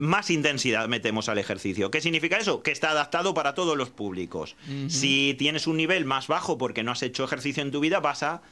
más intensidad metemos al ejercicio. ¿Qué significa eso? Que está adaptado para todos los públicos. Si tienes un nivel más bajo porque no has hecho ejercicio en tu vida, vas a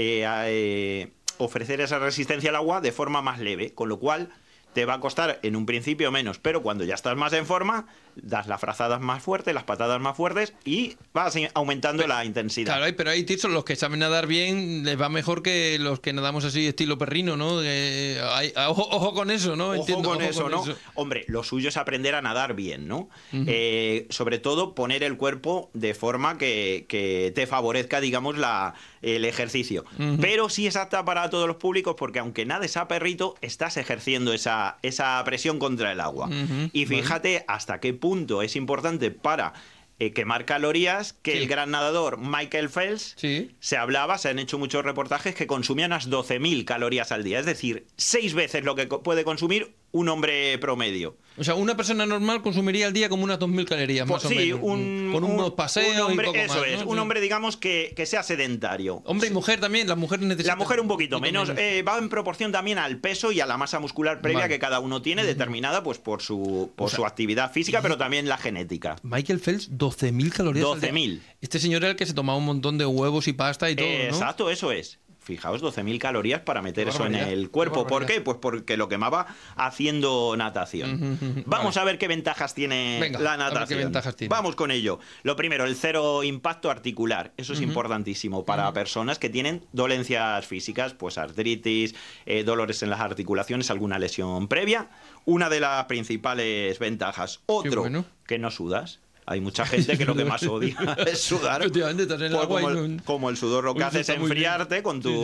ofrecer esa resistencia al agua de forma más leve, con lo cual te va a costar en un principio menos, pero cuando ya estás más en forma, das las frazadas más fuertes, las patadas más fuertes y vas aumentando la intensidad. Claro, pero hay tíos, los que saben nadar bien, les va mejor que los que nadamos así estilo perrino, ¿no? Ojo con eso, ¿no? Ojo con eso, ¿no? Hombre, lo suyo es aprender a nadar bien, ¿no? Sobre todo poner el cuerpo de forma que te favorezca, digamos, el ejercicio. Pero sí es apta para todos los públicos porque aunque nades a perrito, estás ejerciendo esa presión contra el agua. Y fíjate hasta qué punto es importante para quemar calorías que el gran nadador Michael Phelps se han hecho muchos reportajes que consumían unas 12.000 calorías al día, es decir, 6 veces lo que puede consumir un hombre promedio. O sea, una persona normal consumiría al día como unas 2.000 calorías, más o menos. Con unos paseos hombre, y poco eso más, es, ¿no? un hombre, digamos, que sea sedentario. Hombre y mujer también, las mujeres necesitan... La mujer un poquito menos. Va en proporción también al peso y a la masa muscular previa que cada uno tiene, determinada pues por su actividad física, pero también la genética. Michael Phelps, 12.000 calorías 12.000. Este señor era el que se tomaba un montón de huevos y pasta y todo, ¿no? Exacto, eso es. Fijaos, 12.000 calorías para meter eso en el cuerpo. ¿Por qué? Pues porque lo quemaba haciendo natación. Vamos a ver qué ventajas tiene la natación. A ver qué ventajas tiene. Vamos con ello. Lo primero, el cero impacto articular. Eso es importantísimo para personas que tienen dolencias físicas, pues artritis, dolores en las articulaciones, alguna lesión previa. Una de las principales ventajas. Otro, que no sudas. Hay mucha gente que lo que más odia es sudar. Efectivamente, estás en el agua como el sudor lo que hace es enfriarte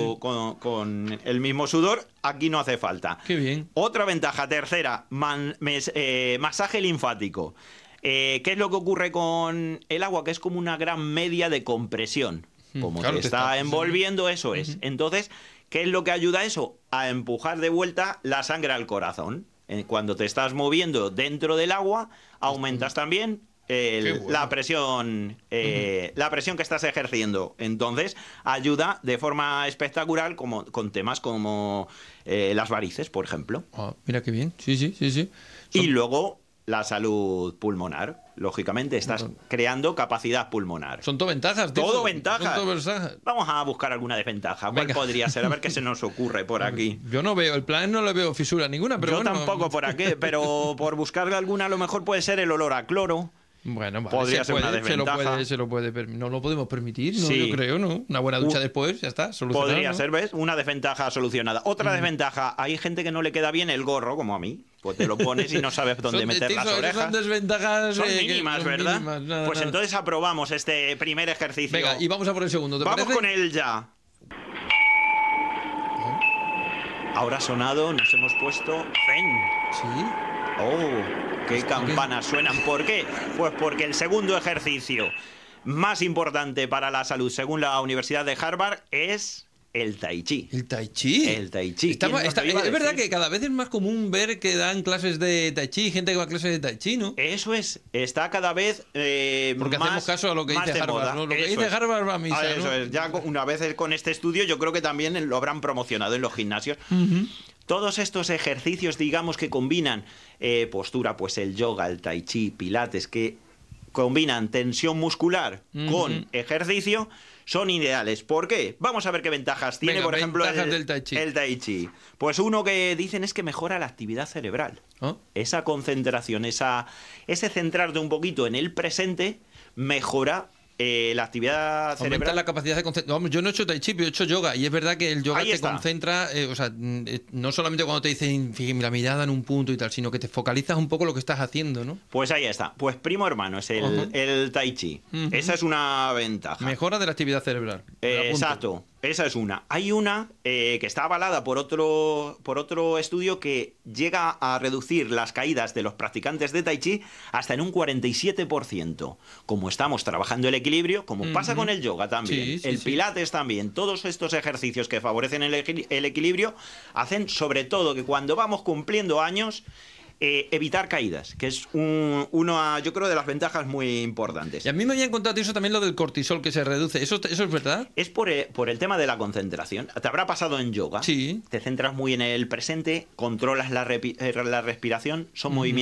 con el mismo sudor, aquí no hace falta. Qué bien. Otra ventaja, tercera, masaje linfático. ¿Qué es lo que ocurre con el agua? Que es como una gran media de compresión. Como te está envolviendo, eso es. Entonces, ¿qué es lo que ayuda a eso? A empujar de vuelta la sangre al corazón. Cuando te estás moviendo dentro del agua, aumentas también la presión que estás ejerciendo. Entonces ayuda de forma espectacular con temas como las varices, por ejemplo. Mira qué bien, sí. Y luego la salud pulmonar. Lógicamente estás creando capacidad pulmonar. Son todo ventajas, tío. Todo ventajas. Son todo ventajas. Vamos a buscar alguna desventaja. ¿Cuál podría ser? A ver qué se nos ocurre por aquí. Yo no veo, el plan no le veo fisura ninguna, pero yo tampoco por aquí, pero por buscarle alguna a lo mejor puede ser el olor a cloro. Bueno, vale, podría ser una desventaja. No lo podemos permitir, ¿no? Yo creo, ¿no? Una buena ducha después, ya está, solucionado. Podría ser, ¿ves? Una desventaja solucionada. Otra desventaja, hay gente que no le queda bien el gorro, como a mí. Pues te lo pones y no sabes dónde meter las orejas. Son desventajas... Son mínimas, ¿verdad? Mínimas, pues entonces aprobamos este primer ejercicio. Venga, y vamos a por el segundo, ¿te Vamos parece? con él ya. Ahora ha sonado, nos hemos puesto Zen. Sí. Oh, qué campanas suenan. ¿Por qué? Pues porque el segundo ejercicio más importante para la salud, según la Universidad de Harvard, es el tai chi. ¿El tai chi? El tai chi. Es verdad que cada vez es más común ver que dan clases de tai chi, gente que va a clases de tai chi, ¿no? Eso es, está cada vez porque más, hacemos caso a lo que dice Harvard, ¿no? Lo que dice Harvard va a misa, eso es, ya una vez con este estudio yo creo que también lo habrán promocionado en los gimnasios. Todos estos ejercicios, digamos, que combinan postura, pues el yoga, el tai chi, pilates, que combinan tensión muscular con ejercicio, son ideales. ¿Por qué? Vamos a ver qué ventajas tiene, por ejemplo, el tai chi. Pues uno que dicen es que mejora la actividad cerebral. Esa concentración, ese centrarte un poquito en el presente, mejora la actividad cerebral. Aumenta la capacidad de concentración. Yo no he hecho tai chi, pero he hecho yoga. Y es verdad que el yoga te concentra, o sea, no solamente cuando te dicen la mirada en un punto y tal, sino que te focalizas un poco lo que estás haciendo, ¿no? Pues ahí está. Pues primo hermano es el tai chi. Esa es una ventaja. Mejora de la actividad cerebral. Exacto. Esa es una. Hay una que está avalada por otro estudio que llega a reducir las caídas de los practicantes de Tai Chi hasta en un 47%. Como estamos trabajando el equilibrio, como pasa con el yoga también, el pilates también, todos estos ejercicios que favorecen el equilibrio hacen sobre todo que cuando vamos cumpliendo años, evitar caídas, que es una, yo creo, de las ventajas muy importantes. Y a mí me habían contado eso también, lo del cortisol que se reduce. ¿Eso es verdad? Es por el tema de la concentración. Te habrá pasado en yoga. Sí. Te centras muy en el presente, controlas la respiración, son movimientos